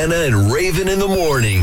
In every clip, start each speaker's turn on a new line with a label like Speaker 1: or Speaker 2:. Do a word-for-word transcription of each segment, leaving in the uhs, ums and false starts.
Speaker 1: Anna and Raven in the morning.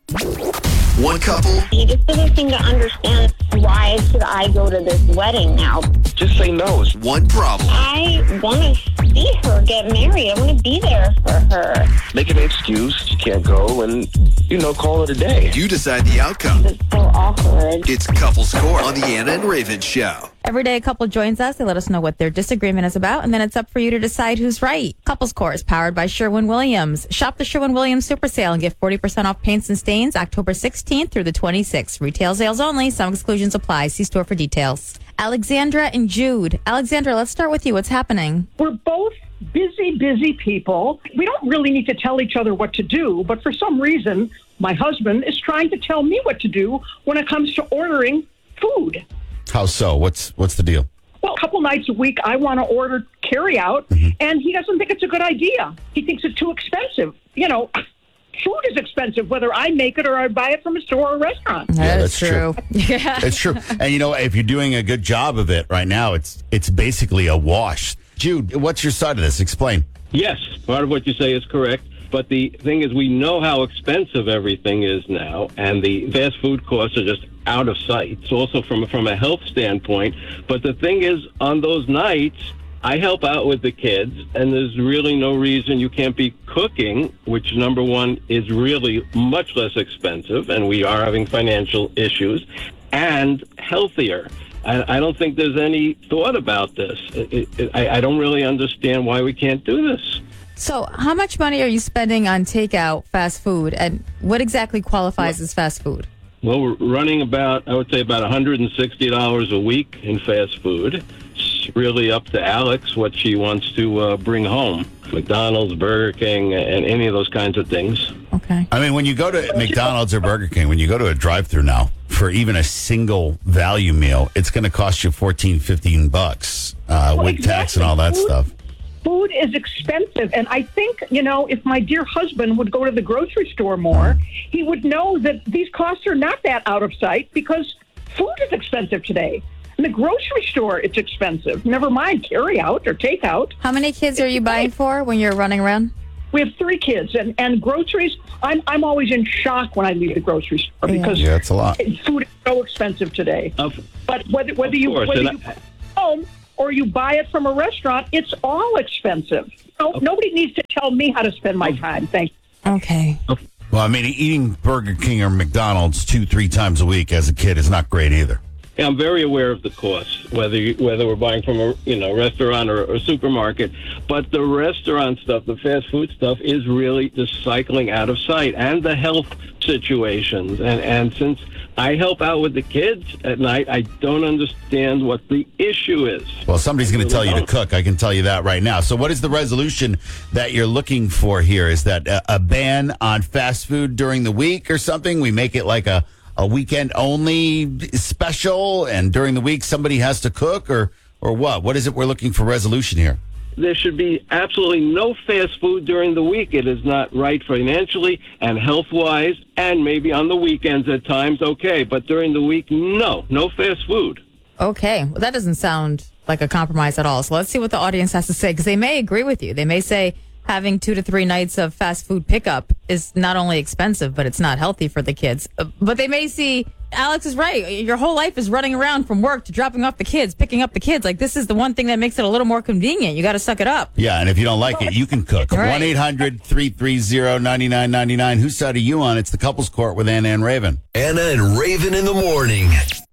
Speaker 1: One couple.
Speaker 2: He just doesn't seem to understand why should I go to this wedding now.
Speaker 3: Just say no.
Speaker 1: One problem.
Speaker 2: I want to see her get married. I want to be there for her.
Speaker 3: Make an excuse. You can't go and, you know, call it a day.
Speaker 1: You decide the outcome.
Speaker 2: It's so awkward.
Speaker 1: It's Couples Court on the Anna and Raven Show.
Speaker 4: Every day a couple joins us. They let us know what their disagreement is about, and then it's up for you to decide who's right. Couples Court is powered by Sherwin-Williams. Shop the Sherwin-Williams Super Sale and get forty percent off paints and stains October sixteenth through the twenty-sixth. Retail sales only. Some exclusions apply. See store for details. Alexandra and Jude. Alexandra, let's start with you. What's happening?
Speaker 5: We're both busy, busy people. We don't really need to tell each other what to do, but for some reason, my husband is trying to tell me what to do when it comes to ordering food.
Speaker 6: How so? What's what's the deal?
Speaker 5: Well, a couple nights a week, I want to order carry out, mm-hmm. and he doesn't think it's a good idea. He thinks it's too expensive. You know, food is expensive, whether I make it or I buy it from a store or a restaurant.
Speaker 4: That
Speaker 6: yeah,
Speaker 4: is
Speaker 6: that's true.
Speaker 4: true. Yeah.
Speaker 6: It's true. And, you know, if you're doing a good job of it right now, it's it's basically a wash. Jude, what's your side of this? Explain.
Speaker 7: Yes, part of what you say is correct. But the thing is, we know how expensive everything is now, and the fast food costs are just out of sight. It's also from, from a health standpoint. But the thing is, on those nights, I help out with the kids, and there's really no reason you can't be cooking, which, number one, is really much less expensive, and we are having financial issues, and healthier. I, I don't think there's any thought about this. It, it, I, I don't really understand why we can't do this.
Speaker 4: So how much money are you spending on takeout fast food, and what exactly qualifies as fast food?
Speaker 7: Well, we're running about, I would say, about one hundred sixty dollars a week in fast food. It's really up to Alex what she wants to uh, bring home. McDonald's, Burger King, and any of those kinds of things.
Speaker 4: Okay.
Speaker 6: I mean, when you go to McDonald's or Burger King, when you go to a drive-thru now, for even a single value meal, it's going to cost you fourteen, fifteen bucks uh,
Speaker 5: well,
Speaker 6: with
Speaker 5: exactly.
Speaker 6: tax and all that
Speaker 5: food,
Speaker 6: stuff.
Speaker 5: Food is expensive. And I think, you know, if my dear husband would go to the grocery store more, he would know that these costs are not that out of sight because food is expensive today. In the grocery store, it's expensive. Never mind carry out or take out.
Speaker 4: How many kids are you buying for when you're running around?
Speaker 5: We have three kids, and, and groceries, I'm I'm always in shock when I leave the grocery store because
Speaker 6: yeah, it's a lot.
Speaker 5: Food is so expensive today.
Speaker 7: Of,
Speaker 5: but whether whether you
Speaker 7: course,
Speaker 5: whether
Speaker 7: and
Speaker 5: you
Speaker 7: I,
Speaker 5: buy it home or you buy it from a restaurant, it's all expensive. No, okay. Nobody needs to tell me how to spend my time. Thank you.
Speaker 4: Okay.
Speaker 6: Well, I mean, eating Burger King or McDonald's two, three times a week as a kid is not great either.
Speaker 7: Yeah, I'm very aware of the costs, whether you, whether we're buying from a you know restaurant or a supermarket. But the restaurant stuff, the fast food stuff, is really just cycling out of sight, and the health situations. And and since I help out with the kids at night, I don't understand what the issue is.
Speaker 6: Well, somebody's going to tell you to cook. I can tell you that right now. So, what is the resolution that you're looking for here? Is that a, a ban on fast food during the week or something? We make it like a a weekend only special, and during the week somebody has to cook, or or what? What is it we're looking for resolution here?
Speaker 7: There should be absolutely no fast food during the week. It is not right financially and health-wise, and maybe on the weekends at times, okay. But during the week, no, no fast food.
Speaker 4: Okay. Well, that doesn't sound like a compromise at all. So let's see what the audience has to say, because they may agree with you. They may say having two to three nights of fast food pickup is not only expensive, but it's not healthy for the kids. Uh, But they may see, Alex is right. Your whole life is running around from work to dropping off the kids, picking up the kids. Like, this is the one thing that makes it a little more convenient. You got to suck it up.
Speaker 6: Yeah, and if you don't like it, you can cook.
Speaker 4: Right.
Speaker 6: one eight hundred three three zero nine nine nine nine. Whose side are you on? It's the Couples Court with Anna and Raven.
Speaker 1: Anna and Raven in the morning.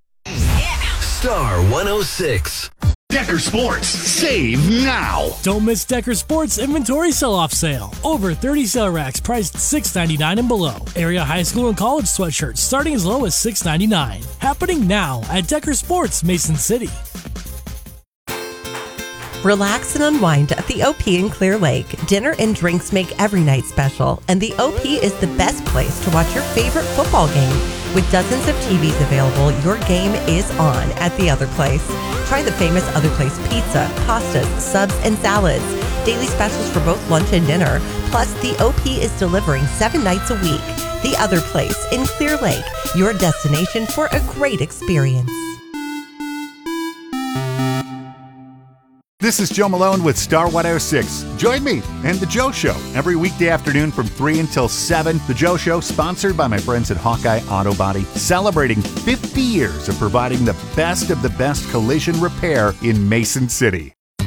Speaker 1: Star one oh six.
Speaker 8: Decker Sports. Save now.
Speaker 9: Don't miss Decker Sports inventory sell-off sale. Over thirty sale racks priced six ninety-nine and below. Area high school and college sweatshirts starting as low as six ninety-nine. Happening now at Decker Sports, Mason City.
Speaker 10: Relax and unwind at the O P in Clear Lake. Dinner and drinks make every night special, and the O P is the best place to watch your favorite football game. With dozens of T Vs available, your game is on at the Other Place. Try the famous Other Place pizza, pastas, subs, and salads. Daily specials for both lunch and dinner. Plus, the O P is delivering seven nights a week. The Other Place in Clear Lake, your destination for a great experience.
Speaker 11: This is Joe Malone with Star one oh six. Join me and The Joe Show every weekday afternoon from three until seven. The Joe Show, sponsored by my friends at Hawkeye Auto Body, celebrating fifty years of providing the best of the best collision repair in Mason City.